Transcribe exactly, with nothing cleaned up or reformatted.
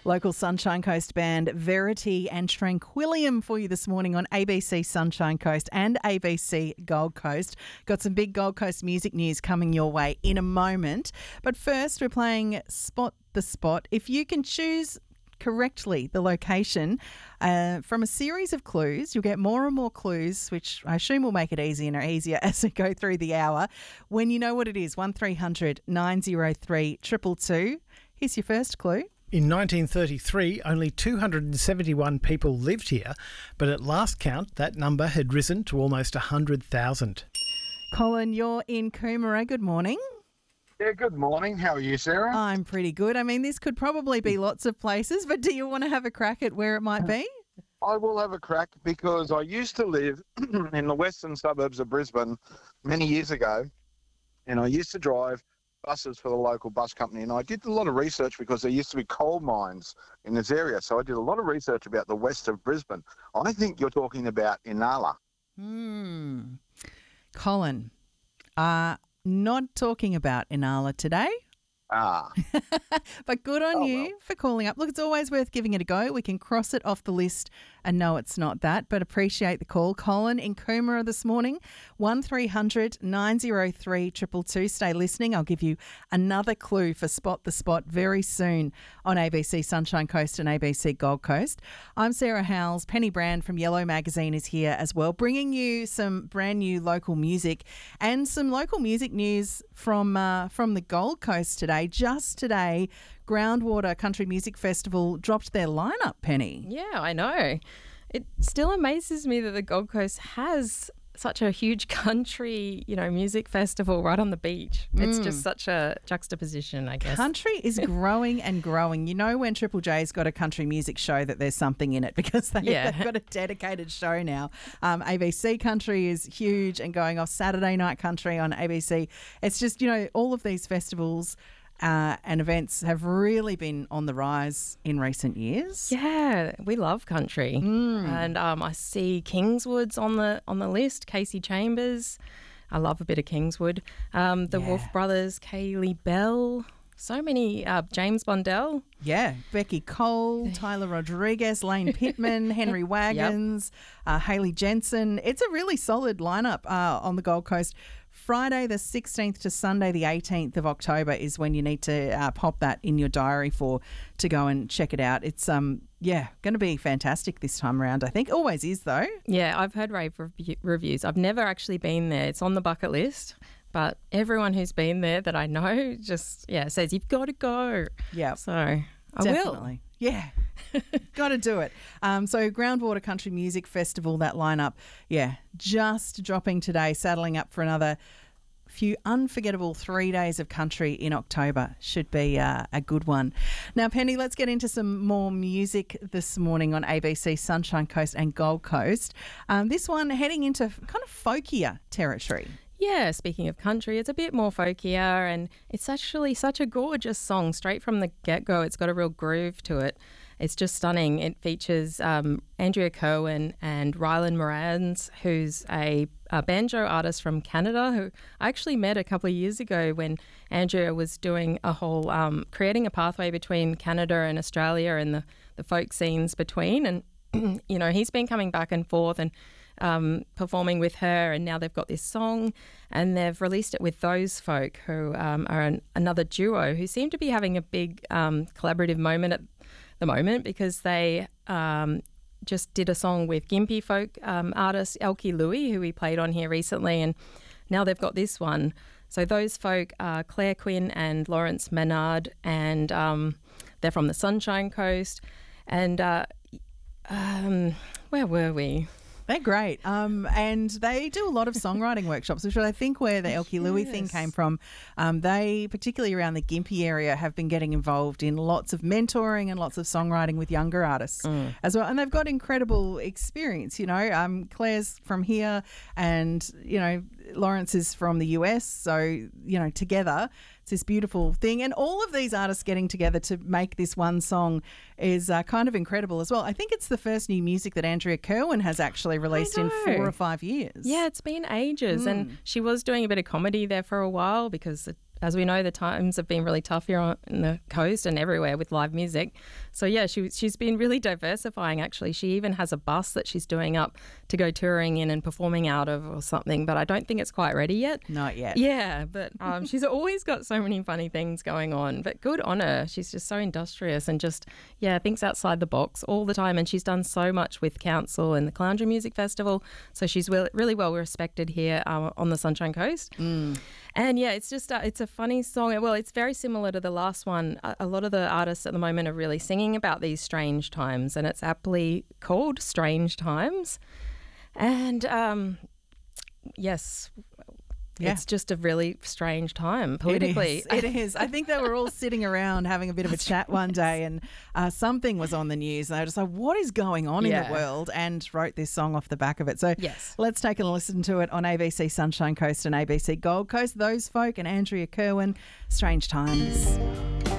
Local Sunshine Coast band Verity and Tranquillium for you this morning on A B C Sunshine Coast and A B C Gold Coast. Got some big Gold Coast music news coming your way in a moment. But first, we're playing Spot the Spot. If you can choose correctly the location uh, from a series of clues, you'll get more and more clues, which I assume will make it easier and easier as we go through the hour. When you know what it is, one three hundred nine oh three two two two. Here's your first clue. In nineteen thirty-three, only two hundred seventy-one people lived here, but at last count, that number had risen to almost one hundred thousand. Colin, you're in Coomera. Good morning. Yeah, good morning. How are you, Sarah? I'm pretty good. I mean, this could probably be lots of places, but do you want to have a crack at where it might be? I will have a crack because I used to live in the western suburbs of Brisbane many years ago, and I used to drive buses for the local bus company, and I did a lot of research because there used to be coal mines in this area, so I did a lot of research about the west of Brisbane. I think you're talking about Inala. Hmm. Colin, uh, not talking about Inala today. Ah. But good on Oh, you well. for calling up. Look, it's always worth giving it a go. We can cross it off the list and know it's not that, but appreciate the call. Colin in Coomera this morning, one three hundred nine oh three two two two. Stay listening. I'll give you another clue for Spot the Spot very soon on A B C Sunshine Coast and A B C Gold Coast. I'm Sarah Howells. Penny Brand from Yellow Magazine is here as well, bringing you some brand new local music and some local music news from uh, from the Gold Coast today. Just today, Groundwater Country Music Festival dropped their lineup, Penny. Yeah, I know. It still amazes me that the Gold Coast has such a huge country, you know, music festival right on the beach. It's just such a juxtaposition, I guess. Country is growing and growing. You know when Triple J's got a country music show that there's something in it because they, Yeah. they've got a dedicated show now. Um, A B C Country is huge and going off Saturday Night Country on A B C. It's just, you know, all of these festivals Uh, and events have really been on the rise in recent years. Yeah, we love country, and um, I see Kingswood's on the on the list. Casey Chambers, I love a bit of Kingswood. Um, the Yeah. Wolf Brothers, Kaylee Bell, so many. Uh, James Bondell. Yeah, Becky Cole, Tyler Rodriguez, Lane Pittman, Henry Wagons, uh, Hayley Jensen. It's a really solid lineup uh, on the Gold Coast. Friday the sixteenth to Sunday the eighteenth of October is when you need to uh, pop that in your diary for to go and check it out. It's um yeah going to be fantastic this time around. I think always is though. Yeah, I've heard rave rev- reviews. I've never actually been there. It's on the bucket list, but everyone who's been there that I know just yeah says you've got to go. Yeah, So I definitely. Yeah, got to do it. Um, so Groundwater Country Music Festival, that lineup, yeah, just dropping today, saddling up for another few unforgettable three days of country in October. Should be uh, a good one. Now, Penny, let's get into some more music this morning on A B C Sunshine Coast and Gold Coast. Um, this one heading into kind of folkier territory. Yeah, speaking of country, it's a bit more folkier and it's actually such a gorgeous song straight from the get-go. It's got a real groove to it. It's just stunning. It features um, Andrea Cohen and Rylan Morans, who's a, a banjo artist from Canada who I actually met a couple of years ago when Andrea was doing a whole, um, creating a pathway between Canada and Australia and the, the folk scenes between. And, you know, he's been coming back and forth and Um, performing with her, and now they've got this song and they've released it with Those Folk, who um, are an, another duo who seem to be having a big um, collaborative moment at the moment because they um, just did a song with Gympie folk um, artist Elkie Louie, who we played on here recently, and now they've got this one. So Those Folk are Claire Quinn and Lawrence Menard, and um, they're from the Sunshine Coast. And uh, um, where were we? They're great. Um, and they do a lot of songwriting workshops, which I think where the Elkie Louie thing Yes. came from. Um, they, particularly around the Gympie area, have been getting involved in lots of mentoring and lots of songwriting with younger artists as well. And they've got incredible experience, you know. Um, Claire's from here and, you know, Lawrence is from the U S. So, you know, together it's this beautiful thing. And all of these artists getting together to make this one song is uh, kind of incredible as well. I think it's the first new music that Andrea Kerwin has actually released in know. four or five years. Yeah, it's been ages. And she was doing a bit of comedy there for a while because as we know, the times have been really tough here on the coast and everywhere with live music. So yeah, she she's been really diversifying. Actually, she even has a bus that she's doing up to go touring in and performing out of or something. But I don't think it's quite ready yet. Not yet. Yeah, but um, she's always got so many funny things going on. But good on her. She's just so industrious and just yeah thinks outside the box all the time. And she's done so much with council and the Caloundra Music Festival. So she's really, really well respected here uh, on the Sunshine Coast. Mm. And yeah, it's just uh, it's a funny song. Well, it's very similar to the last one. A, a lot of the artists at the moment are really singing about these strange times, and it's aptly called Strange Times. And um, yes, Yeah. it's just a really strange time politically. It is. It is. I think they were all sitting around having a bit of a chat one day, and uh, something was on the news. And they were just like, what is going on in Yeah. the world? And wrote this song off the back of it. So Yes. let's take a listen to it on A B C Sunshine Coast and A B C Gold Coast. Those folk and Andrea Kerwin, Strange Times.